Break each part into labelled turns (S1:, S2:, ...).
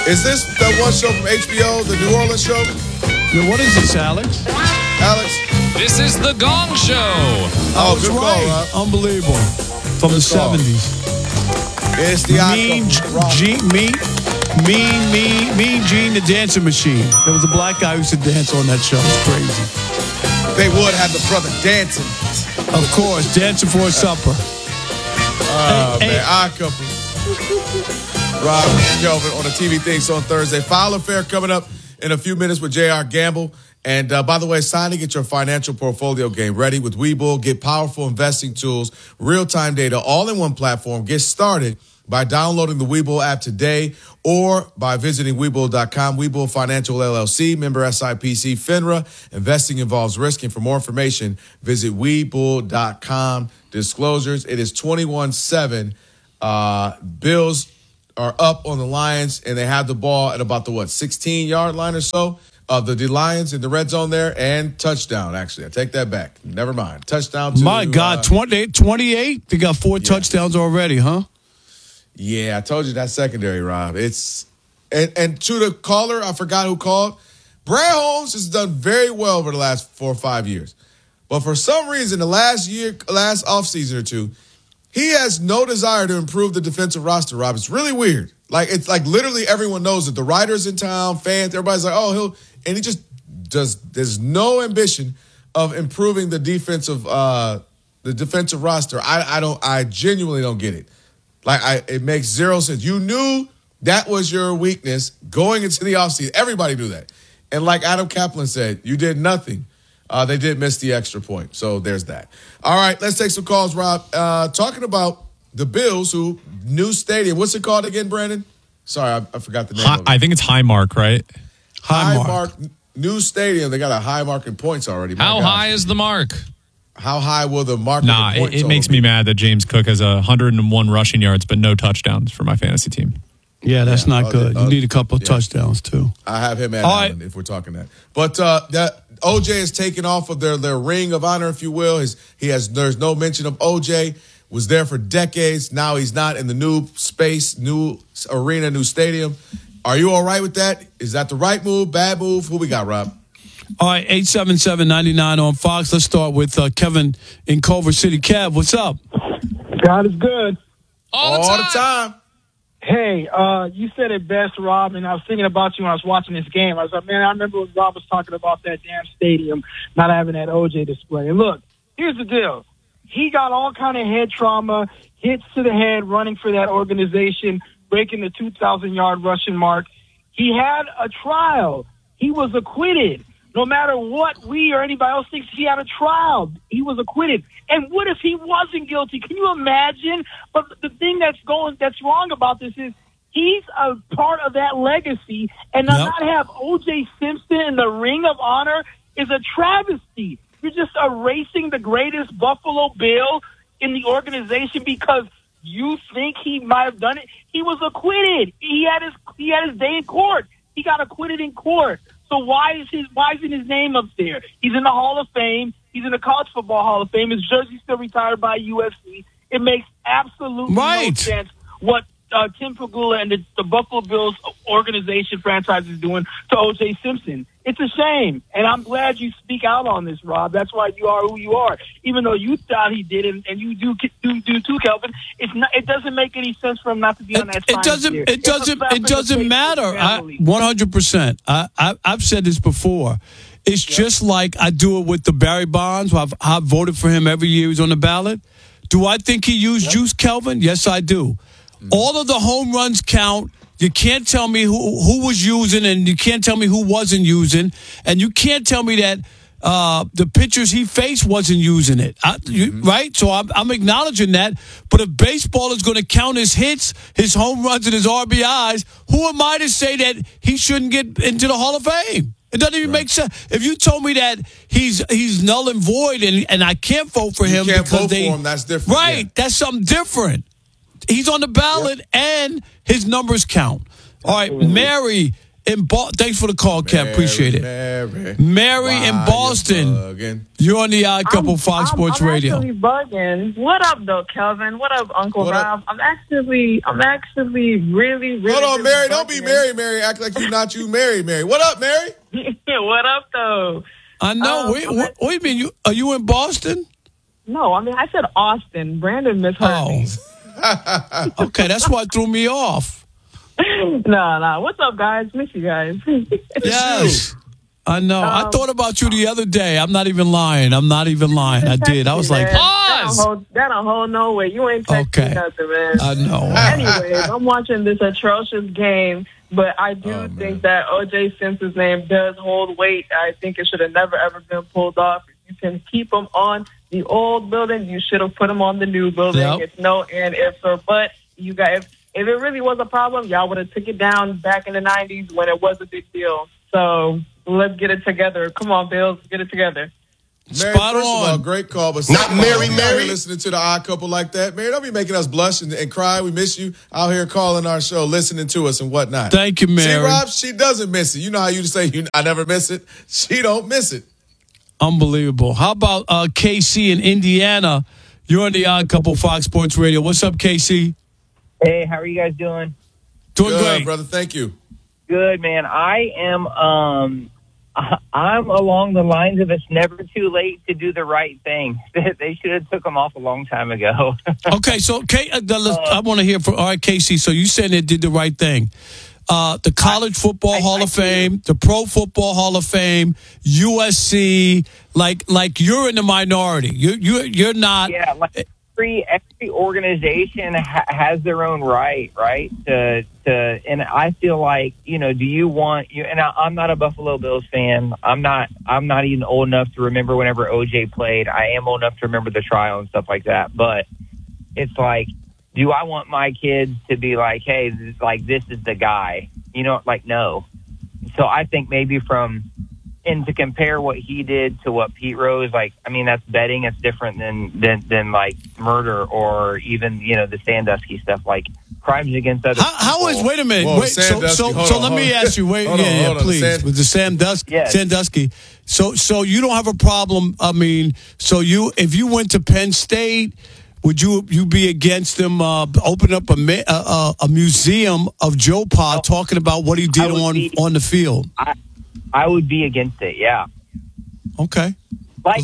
S1: Is this that one show from HBO, the New Orleans show?
S2: Yeah, what is this, Alex?
S1: Alex?
S3: This is The Gong Show.
S1: Oh, good
S2: right.
S1: call, Rob.
S2: Unbelievable. From the
S1: call.
S2: 70s.
S1: It's the
S2: Mean Gene, the dancing machine. There was a black guy who used to dance on that show. It's crazy.
S1: They would have the brother dancing.
S2: Of course, dancing for a supper.
S1: Man, our couple. Rob and Kelvin on the TV things on Thursday. File Affair coming up in a few minutes with J.R. Gamble. And by the way, it's time to get your financial portfolio game ready with Webull. Get powerful investing tools, real-time data, all in one platform. Get started by downloading the Webull app today or by visiting Webull.com. Webull Financial LLC, member SIPC, FINRA. Investing involves risk. And for more information, visit Webull.com. Disclosures, it is 21-7. Bills are up on the Lions, and they have the ball at about the, 16-yard line or so of the Lions in the red zone there, and touchdown, actually. I take that back. Never mind. Touchdown to...
S2: My God, 28? They got 4 touchdowns already, huh?
S1: Yeah, I told you that secondary, Rob. It's and to the caller, I forgot who called. Brad Holmes has done very well over the last 4 or 5 years. But for some reason, the last offseason or two, he has no desire to improve the defensive roster, Rob. It's really weird. It's like literally everyone knows it. The writers in town, fans, everybody's like, oh, and he just there's no ambition of improving the defensive roster. I genuinely don't get it. It makes zero sense. You knew that was your weakness going into the offseason. Everybody knew that. And like Adam Kaplan said, you did nothing. They did miss the extra point. So there's that. All right, let's take some calls, Rob. Talking about the Bills, new stadium. What's it called again, Brandon? Sorry, I forgot the name of it.
S3: I think it's Highmark, right?
S1: Highmark. New stadium. They got a high mark in points already.
S3: How high is the mark?
S1: How high will the mark?
S3: Nah, it makes me mad that James Cook has 101 rushing yards, but no touchdowns for my fantasy team.
S2: Yeah, that's not good. You need a couple of touchdowns, too.
S1: I have him at Allen, if we're talking that. But that OJ is taken off of their ring of honor, if you will. There's no mention of OJ. Was there for decades. Now he's not in the new space, new arena, new stadium. Are you all right with that? Is that the right move, bad move? Who we got, Rob?
S2: All right, 877-99 on Fox. Let's start with Kevin in Culver City. Kev, what's up?
S4: God is good.
S3: All the time.
S4: Hey, you said it best, Rob, and I was thinking about you when I was watching this game. I was like, man, I remember when Rob was talking about that damn stadium not having that OJ display. And look, here's the deal. He got all kind of head trauma, hits to the head running for that organization, breaking the 2,000-yard rushing mark. He had a trial. He was acquitted. No matter what we or anybody else thinks, he had a trial. He was acquitted. And what if he wasn't guilty? Can you imagine? But the thing that's wrong about this is he's a part of that legacy, and to not have O.J. Simpson in the Ring of Honor is a travesty. You're just erasing the greatest Buffalo Bill in the organization because you think he might have done it. He was acquitted. He had his day in court. He got acquitted in court. So why isn't his name up there? He's in the Hall of Fame. He's in the College Football Hall of Fame. His jersey's still retired by UFC. It makes absolutely no sense what Tim Pegula and the Buffalo Bills organization franchise is doing to O.J. Simpson. It's a shame, and I'm glad you speak out on this, Rob. That's why you are who you are. Even though you thought he did, and you do too, Kelvin. It doesn't make any sense for him not to be on that.
S2: It doesn't matter. 100%. I've said this before. It's just like I do it with the Barry Bonds. I've voted for him every year he's on the ballot. Do I think he used juice, Kelvin? Yes, I do. All of the home runs count. You can't tell me who was using, and you can't tell me who wasn't using, and you can't tell me that the pitchers he faced wasn't using it. Right? So I'm acknowledging that. But if baseball is going to count his hits, his home runs, and his RBIs, who am I to say that he shouldn't get into the Hall of Fame? It doesn't even make sense. If you told me that he's null and void and I can't vote for him
S1: because vote for him, that's different.
S2: Right? Yeah. That's something different. He's on the ballot and his numbers count. All right, Mary Thanks for the call, Kev. Appreciate it. Mary in Boston. You're on the Odd Couple Fox Sports Radio.
S5: I'm actually bugging. What up, though, Kelvin? What up, Uncle Rob? I'm actually really.
S1: Hold on, Mary.
S5: Bugging.
S1: Don't be Mary. Act like you're not you, Mary. What up, Mary?
S5: What up, though?
S2: I know. What do you mean? Are you in Boston?
S5: No, I mean, I said Austin. Brandon misheard me.
S2: Okay, that's what threw me off.
S5: No. What's up, guys? Miss you guys.
S2: Yes. I know. I thought about you the other day. I'm not even lying. I did. I was like, pause.
S5: That don't hold no way. You ain't texting nothing, man.
S2: I know.
S5: Anyways, I'm watching this atrocious game, but I do think that O.J. Simpson's name does hold weight. I think it should have never, ever been pulled off. If you can keep him on the old building, you should have put him on the new building. Yep. It's no and ifs or buts. You guys, if it really was a problem, y'all would have took it down back in the 90s when it was a big deal. So let's get it together. Come on, Bills, get it together.
S1: Mary, first of all, great call, but not Mary. Listening to the Odd Couple like that, Mary, don't be making us blush and cry. We miss you out here calling our show, listening to us and whatnot.
S2: Thank you, Mary.
S1: See, Rob, she doesn't miss it. You know how you say I never miss it. She don't miss it.
S2: Unbelievable. How about KC in Indiana? You're on the Odd Couple Fox Sports Radio. What's up, KC?
S6: Hey, how are you guys doing?
S2: Doing great,
S1: brother. Thank you.
S6: Good, man. I am. I'm along the lines of it's never too late to do the right thing. They should have took them off a long time ago.
S2: Okay, so I want to hear from KC. So you said they did the right thing. The College Football Hall of Fame, the Pro Football Hall of Fame, USC, like you're in the minority. You're not.
S6: Yeah, like every organization has their own right to, and I feel like, do you want you? And I'm not a Buffalo Bills fan. I'm not even old enough to remember whenever OJ played. I am old enough to remember the trial and stuff like that. But it's like, do I want my kids to be like, hey, this is the guy? No. So I think maybe and to compare what he did to what Pete Rose, that's betting. It's different than like murder or even, the Sandusky stuff, like crimes against other people.
S2: Wait a minute. Whoa, so let me ask you, please. With the Sandusky. So you don't have a problem. I mean, if you went to Penn State, would you be against them opening up a museum of Joe Pa talking about what he did on the field?
S6: I would be against it. Yeah.
S2: Okay.
S6: I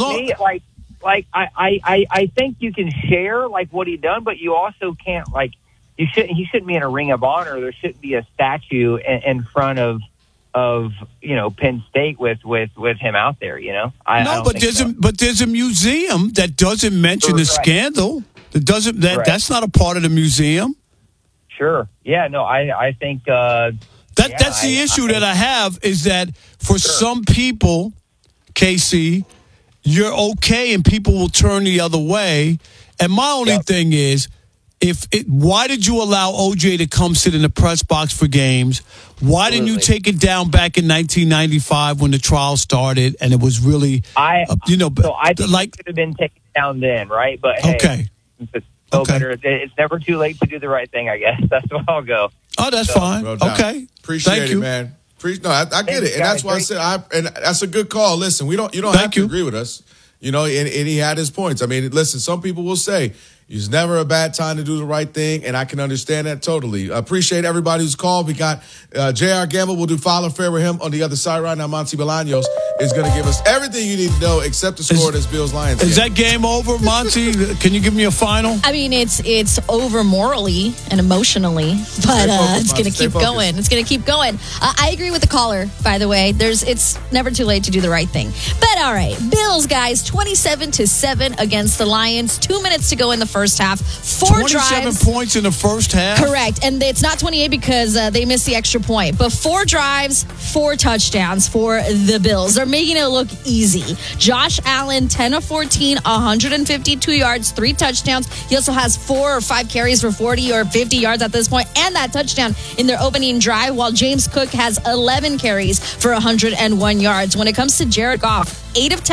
S6: think you can share what he done, but you also can't he shouldn't be in a ring of honor. There shouldn't be a statue in front of Penn State with him out there.
S2: But there's a museum that doesn't mention the scandal. That's not a part of the museum.
S6: Sure. Yeah. No. I think.
S2: That's the issue that I have is that for some people, KC, you're okay and people will turn the other way. And my only thing is, why did you allow OJ to come sit in the press box for games? Why didn't you take it down back in 1995 when the trial started and it was really,
S6: I think it could have been taken down then, right? But hey, it's never too late to do the right thing, I guess. That's where I'll go.
S2: Oh, that's fine. Okay.
S1: Appreciate it, man. I get it. And that's why I said, and that's a good call. Listen, you don't have to agree with us. And he had his points. I mean, listen, some people will say it's never a bad time to do the right thing, and I can understand that totally. I appreciate everybody who's called. We got J.R. Gamble. We'll do Follow Fair with him on the other side right now. Monty Bolaños is going to give us everything you need to know except the score of this Bills-Lions game.
S2: Is that game over, Monty? Can you give me a final?
S7: I mean, it's over morally and emotionally, but it's going to keep going. It's going to keep going. I agree with the caller, by the way. It's never too late to do the right thing. But all right, Bills, guys, 27-7 against the Lions. 2 minutes to go in the first half.
S2: 27 drives. Points in the first half?
S7: Correct. And it's not 28 because they missed the extra point. But 4 drives, 4 touchdowns for the Bills. They're making it look easy. Josh Allen, 10 of 14, 152 yards, 3 touchdowns. He also has 4 or 5 carries for 40 or 50 yards at this point, and that touchdown in their opening drive, while James Cook has 11 carries for 101 yards. When it comes to Jared Goff, 8 of 10,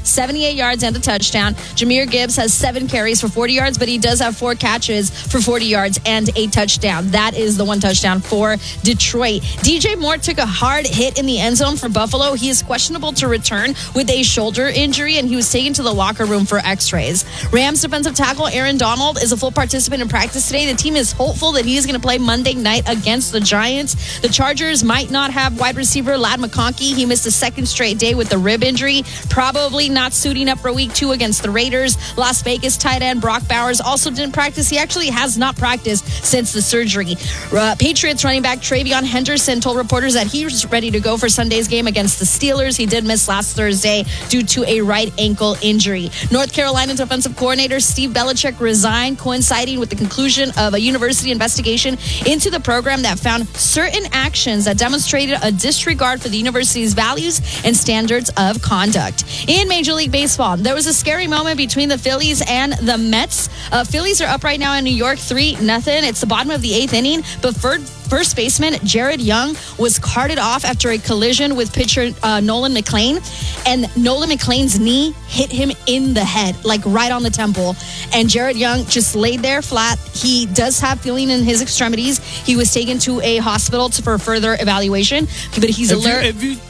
S7: 78 yards and a touchdown. Jahmyr Gibbs has 7 carries for 40 yards, but he does have 4 catches for 40 yards and a touchdown. That is the 1 touchdown for Detroit. DJ Moore took a hard hit in the end zone for Buffalo. He is questionable to return with a shoulder injury, and he was taken to the locker room for x-rays. Rams defensive tackle Aaron Donald is a full participant in practice today. The team is hopeful that he is going to play Monday night against the Giants. The Chargers might not have wide receiver Ladd McConkey. He missed a second straight day with the rib injury, probably not suiting up for week 2 against the Raiders. Las Vegas tight end Brock Bowers also didn't practice. He actually has not practiced since the surgery. Patriots running back Travion Henderson told reporters that he was ready to go for Sunday's game against the Steelers. He did miss last Thursday due to a right ankle injury. North Carolina defensive coordinator Steve Belichick resigned, coinciding with the conclusion of a university investigation into the program that found certain actions that demonstrated a disregard for the university's values and standards of conduct. In Major League Baseball, there was a scary moment between the Phillies and the Mets. Phillies are up right now in New York 3-0. It's the bottom of the 8th inning, but first baseman Jared Young was carted off after a collision with pitcher Nolan McLean, and Nolan McLean's knee hit him in the head, like right on the temple, and Jared Young just laid there flat. He does have feeling in his extremities. He was taken to a hospital for further evaluation, but he's alert.